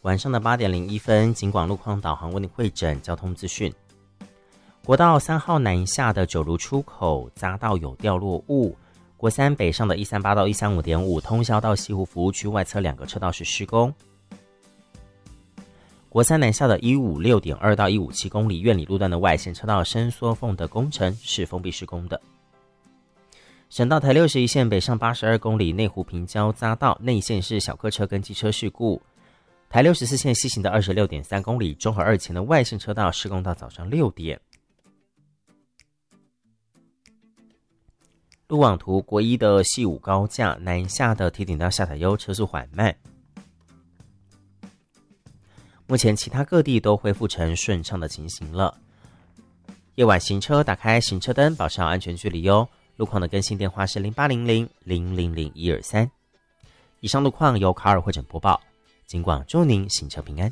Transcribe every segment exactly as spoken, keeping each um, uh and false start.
晚上的八点零一分，警广路况导航为你汇整交通资讯。国道三号南下的九如出口匝道有掉落物，国三北上的一三八到一三五点五通霄到西湖服务区外侧两个车道是施工。国三南下的一五六点二到一五七公里苑里路段的外线车道伸缩缝的工程是封闭施工的。省道台六十一线北上八十二公里内湖平交匝道内线是小客车跟机车事故。台六十四线西行的二十六点三公里中和二前的外线车道施工到早上六点。路网图国一的细五高架南下的堤顶到下台优车速缓慢。目前其他各地都恢复成顺畅的情形了。夜晚行车打开行车灯，保持好安全距离哟。路况的更新电话是零八零零零零零一二三。以上路况由卡尔会诊播报，警广祝您行车平安。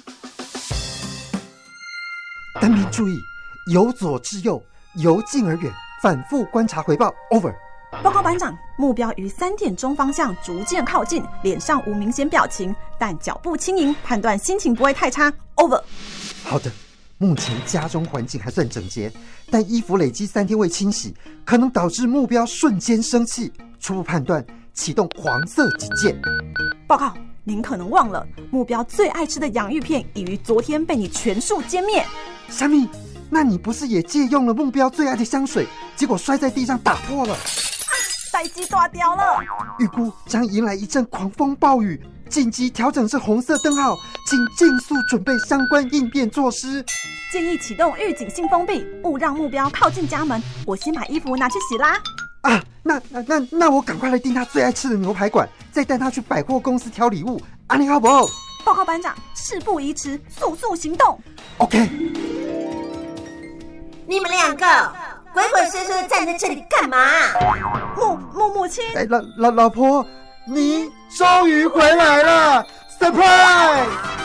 单兵注意，由左至右，由近而远，反复观察回报。Over。 报告班长，目标于三点钟方向逐渐靠近，脸上无明显表情，但脚步轻盈，判断心情不会太差。Over。 好的，目前家中环境还算整洁，但衣服累积三天未清洗，可能导致目标瞬间生气。初步判断，启动黄色警戒。 报告，您可能忘了，目标最爱吃的洋芋片已于昨天被你全数歼灭。 虾米？那你不是也借用了目标最爱的香水，结果摔在地上打破了？ 代机大掉了， 预估将迎来一阵狂风暴雨，紧急调整至红色灯号，请尽速准备相关应变措施。 建议启动预警性封闭，勿让目标靠近家门。我先把衣服拿去洗啦。 啊，那那那那我赶快来订他最爱吃的牛排馆，再带他去百货公司挑礼物。安妮好不好？ 报告班长，事不宜迟，速速行动。 OK。 你们两个鬼鬼祟祟的站在这里干嘛？ 母母母亲， 哎，老老老婆，你终于回来了 ，surprise！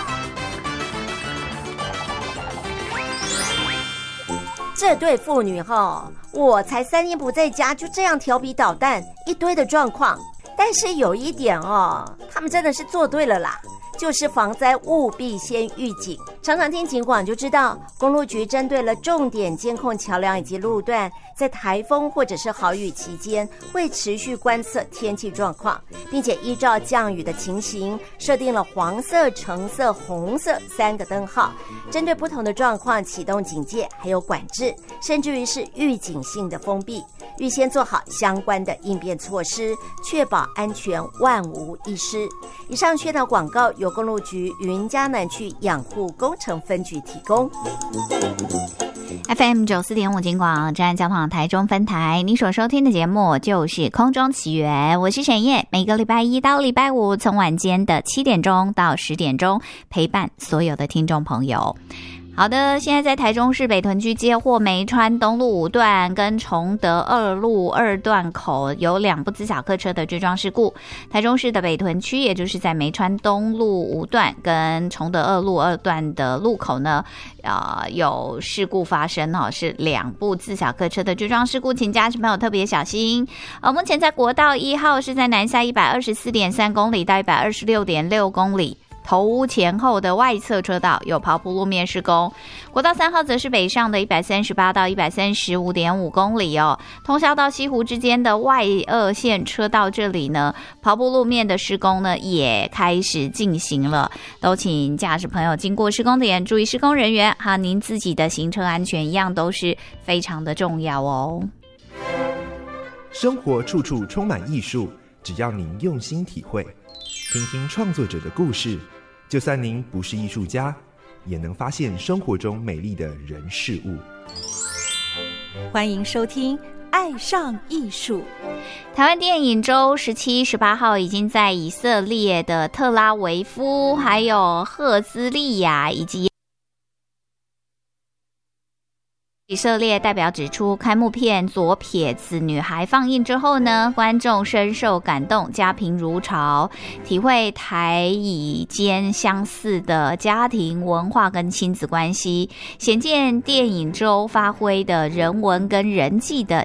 这对父女哈，我才三天不在家，就这样调皮捣蛋，一堆的状况。但是有一点哦，他们真的是做对了啦。就是防灾务必先预警，常常听警广就知道，公路局针对了重点监控桥梁以及路段，在台风或者是豪雨期间，会持续观测天气状况，并且依照降雨的情形，设定了黄色、橙色、红色三个灯号，针对不同的状况启动警戒，还有管制，甚至于是预警性的封闭，预先做好相关的应变措施，确保安全万无一失。以上宣导广告由公路局云嘉南区养护工程分局提供。 F M 九四点五警广治安交通网台中分台，你所收听的节目就是空中奇缘，我是沈燕，每个礼拜一到礼拜五从晚间的七点钟到十点钟陪伴所有的听众朋友。好的，现在在台中市北屯区接获梅川东路五段跟崇德二路二段口有两部自小客车的追撞事故。台中市的北屯区，也就是在梅川东路五段跟崇德二路二段的路口呢，呃，有事故发生哦，是两部自小客车的追撞事故，请驾驶朋友特别小心。呃，目前在国道一号是在南下一百二十四点三公里到一百二十六点六公里。头屋前后的外侧车道有刨铺路面施工，国道三号则是北上的一百三十八到一百三十五点五公里哦。通霄到西湖之间的外二线车道这里呢，刨铺路面的施工呢也开始进行了，都请驾驶朋友经过施工点注意施工人员和您自己的行车安全一样都是非常的重要哦。 生活处处充满艺术，只要您用心体会，听听创作者的故事，就算您不是艺术家，也能发现生活中美丽的人事物。 欢迎收听《爱上艺术》。 台湾电影周十七、十八号已经在以色列的特拉维夫、还有赫兹利亚以及以色列代表指出，开幕片《左撇子女孩》放映之后呢，观众深受感动，家贫如潮，体会台以间相似的家庭文化跟亲子关系，显见电影周发挥的人文跟人际的